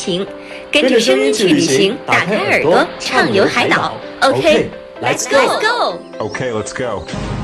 情，跟着声音去旅行，打开耳朵畅游海岛。OK，Let's go。OK，Let's go。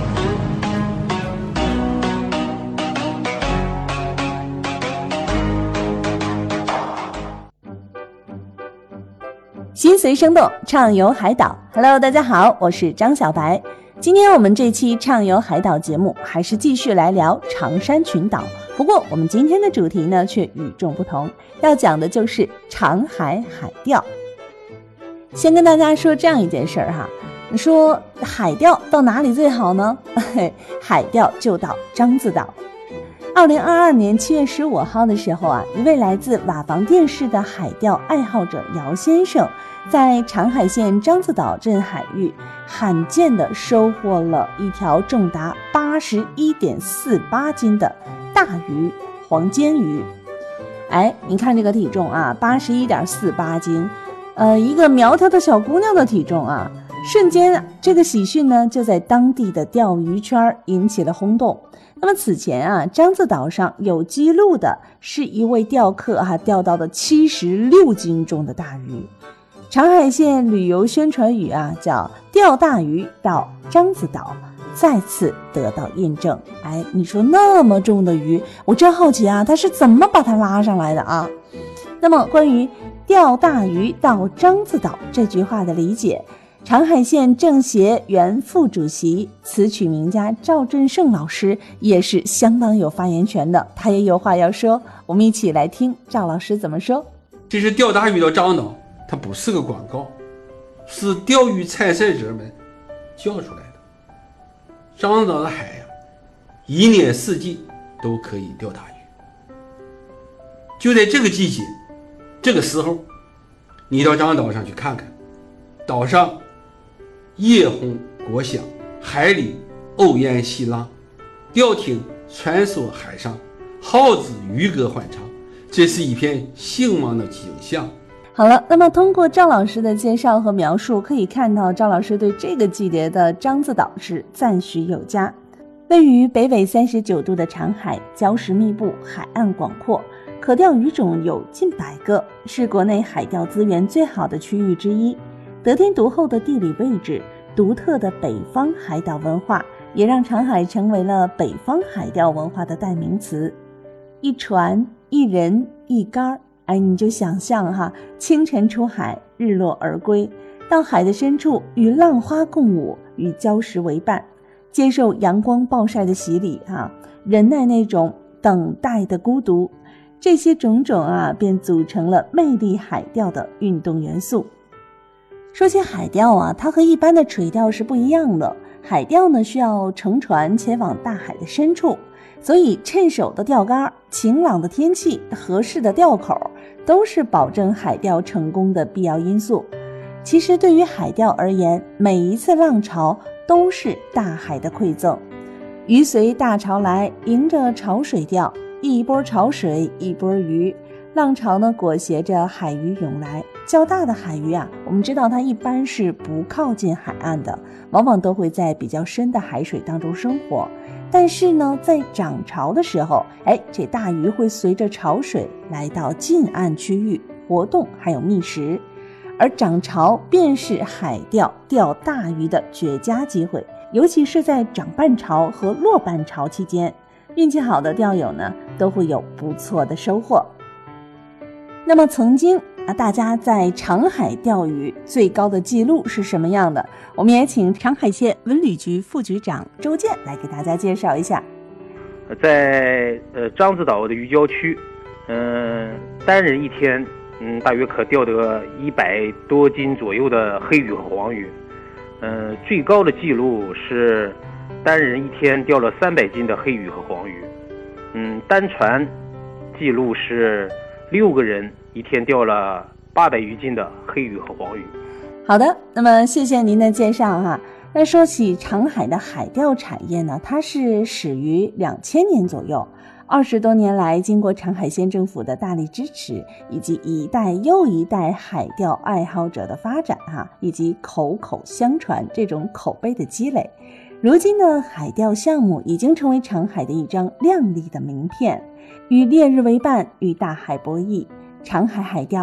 心随声动，畅游海岛。Hello， 大家好，我是张小白。今天我们这期畅游海岛节目还是继续来聊长山群岛，不过我们今天的主题呢却与众不同，要讲的就是长海海钓。先跟大家说这样一件事哈，你说海钓到哪里最好呢？海钓就到獐子岛。2022年7月15号的时候啊，一位来自瓦房店市的海钓爱好者姚先生，在长海县獐子岛镇海域罕见地收获了一条重达81.48斤的大鱼黄尖鱼。你看这个体重啊，81.48斤，一个苗条的小姑娘的体重啊，瞬间这个喜讯呢就在当地的钓鱼圈引起了轰动。那么此前啊，獐子岛上有记录的是一位钓客钓到的76斤重的大鱼。长海县旅游宣传语叫钓大鱼到獐子岛，再次得到印证。你说那么重的鱼，我真好奇他是怎么把它拉上来的啊？那么关于钓大鱼到獐子岛这句话的理解，长海县政协原副主席词曲名家赵振胜老师也是相当有发言权的，他也有话要说，我们一起来听赵老师怎么说。 其实钓大鱼到獐岛它不是个广告，是钓鱼参赛者们叫出来的。獐子岛的海一年四季都可以钓大鱼，就在这个季节这个时候，你到獐岛上去看看，岛上夜红国响，海里鸥雁戏浪，钓艇穿梭海上，号子渔歌欢唱，这是一片兴旺的景象。 好了，那么通过赵老师的介绍和描述，可以看到赵老师对这个季节的獐子岛是赞许有加。位于北纬39度的长海，礁石密布，海岸广阔，可钓鱼种有近100个，是国内海钓资源最好的区域之一。得天独厚的地理位置，独特的北方海岛文化，也让长海成为了北方海钓文化的代名词。一船一人一竿，你就想象清晨出海，日落而归，到海的深处与浪花共舞，与礁石为伴，接受阳光暴晒的洗礼忍耐那种等待的孤独，这些种种便组成了魅力海钓的运动元素。说起海钓它和一般的垂钓是不一样的。海钓呢需要乘船前往大海的深处，所以趁手的钓竿、晴朗的天气、合适的钓口都是保证海钓成功的必要因素。其实对于海钓而言，每一次浪潮都是大海的馈赠。鱼随大潮来，迎着潮水钓，一波潮水一波鱼，浪潮呢裹挟着海鱼涌来。较大的海鱼我们知道它一般是不靠近海岸的，往往都会在比较深的海水当中生活。但是呢，在涨潮的时候，这大鱼会随着潮水来到近岸区域活动，还有觅食。而涨潮便是海钓钓大鱼的绝佳机会，尤其是在涨半潮和落半潮期间，运气好的钓友呢，都会有不错的收获。那么曾经大家在长海钓鱼最高的记录是什么样的？我们也请长海县文旅局副局长周健来给大家介绍一下。 在獐子岛的鱼礁区，单人一天大约可钓得100多斤左右的黑鱼和黄鱼。最高的记录是单人一天钓了300斤的黑鱼和黄鱼。单船记录是6个人一天钓了800余斤的黑鱼和黄鱼。 好的，那么谢谢您的介绍那说起长海的海钓产业呢，它是始于2000年左右，20多年来，经过长海县政府的大力支持，以及一代又一代海钓爱好者的发展以及口口相传这种口碑的积累，如今的海钓项目已经成为长海的一张亮丽的名片。与烈日为伴，与大海博弈，长海海钓